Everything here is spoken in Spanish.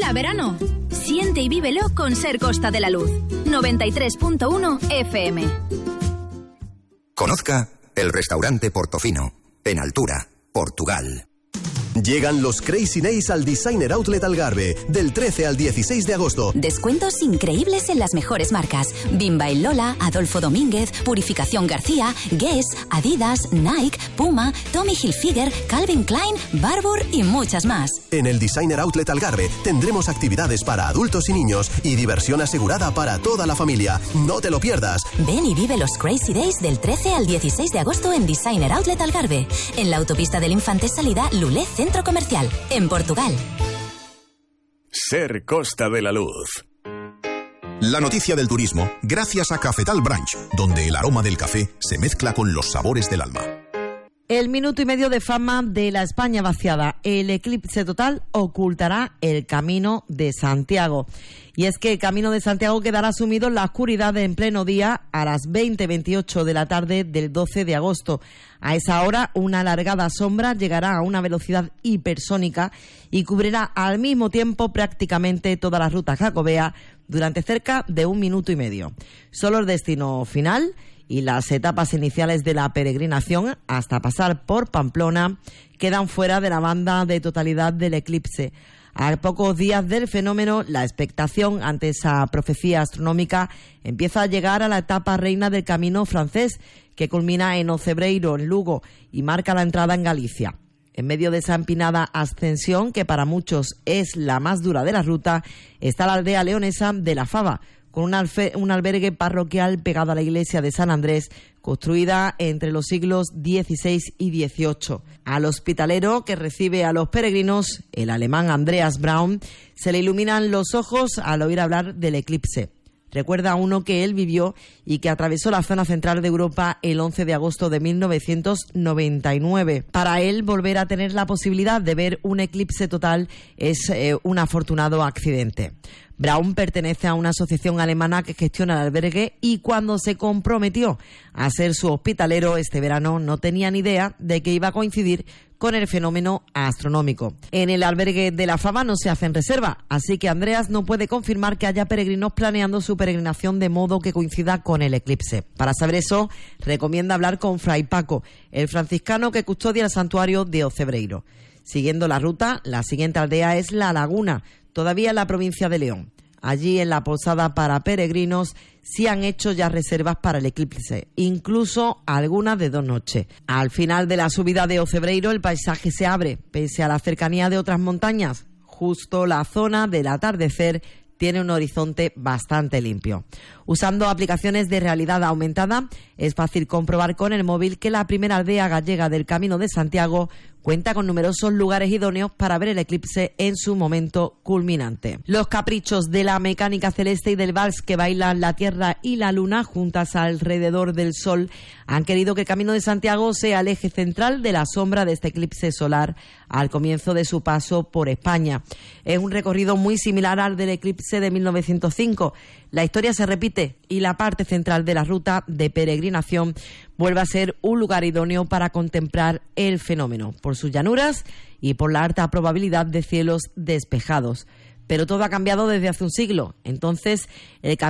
Huele a verano. Siente y vívelo con Ser Costa de la Luz. 93.1 FM. Conozca el restaurante Portofino, en Altura, Portugal. Llegan los Crazy Days al Designer Outlet Algarve, del 13 al 16 de agosto. Descuentos increíbles en las mejores marcas. Bimba y Lola, Adolfo Domínguez, Purificación García, Guess, Adidas, Nike, Puma, Tommy Hilfiger, Calvin Klein, Barbour y muchas más. En el Designer Outlet Algarve tendremos actividades para adultos y niños y diversión asegurada para toda la familia. No te lo pierdas. Ven y vive los Crazy Days del 13 al 16 de agosto en Designer Outlet Algarve, en la autopista del Infante salida Lulé Centro Comercial, en Portugal. Ser Costa de la Luz. La noticia del turismo, gracias a Cafetal Branch, donde el aroma del café se mezcla con los sabores del alma. El minuto y medio de fama de la España vaciada. El eclipse total ocultará el Camino de Santiago. Y es que el Camino de Santiago quedará sumido en la oscuridad en pleno día a las 20:28 de la tarde del 12 de agosto. A esa hora, una alargada sombra llegará a una velocidad hipersónica y cubrirá al mismo tiempo prácticamente toda la ruta jacobea durante cerca de 1 minuto y medio. Solo el destino final y las etapas iniciales de la peregrinación, hasta pasar por Pamplona, quedan fuera de la banda de totalidad del eclipse. A pocos días del fenómeno, la expectación ante esa profecía astronómica empieza a llegar a la etapa reina del camino francés, que culmina en Ocebreiro, en Lugo, y marca la entrada en Galicia. En medio de esa empinada ascensión, que para muchos es la más dura de la ruta, está la aldea leonesa de La Fava, con un albergue parroquial pegado a la iglesia de San Andrés, construida entre los siglos XVI y XVIII. Al hospitalero que recibe a los peregrinos, el alemán Andreas Braun, se le iluminan los ojos al oír hablar del eclipse. Recuerda a uno que él vivió y que atravesó la zona central de Europa el 11 de agosto de 1999. Para él, volver a tener la posibilidad de ver un eclipse total es un afortunado accidente. Braun pertenece a una asociación alemana que gestiona el albergue y cuando se comprometió a ser su hospitalero este verano no tenía ni idea de que iba a coincidir con el fenómeno astronómico. En el albergue de La Fava no se hacen reservas, así que Andreas no puede confirmar que haya peregrinos planeando su peregrinación de modo que coincida con el eclipse. Para saber eso, recomienda hablar con Fray Paco, el franciscano que custodia el santuario de Ocebreiro. Siguiendo la ruta, la siguiente aldea es La Laguna, todavía en la provincia de León. Allí, en la posada para peregrinos, sí han hecho ya reservas para el eclipse, incluso algunas de 2 noches. Al final de la subida de Ocebreiro, el paisaje se abre, pese a la cercanía de otras montañas. Justo la zona del atardecer tiene un horizonte bastante limpio. Usando aplicaciones de realidad aumentada, es fácil comprobar con el móvil que la primera aldea gallega del Camino de Santiago cuenta con numerosos lugares idóneos para ver el eclipse en su momento culminante. Los caprichos de la mecánica celeste y del vals que bailan la Tierra y la Luna juntas alrededor del Sol han querido que el Camino de Santiago sea el eje central de la sombra de este eclipse solar al comienzo de su paso por España. Es un recorrido muy similar al del eclipse de 1905. La historia se repite y la parte central de la ruta de peregrinación vuelve a ser un lugar idóneo para contemplar el fenómeno, por sus llanuras y por la alta probabilidad de cielos despejados. Pero todo ha cambiado desde hace un siglo. Entonces, el